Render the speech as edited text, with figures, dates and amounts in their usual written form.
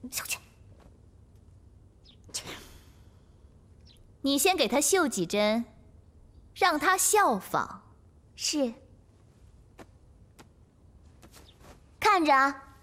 小姐，你先给他绣几针，让他效仿。 是。看着啊。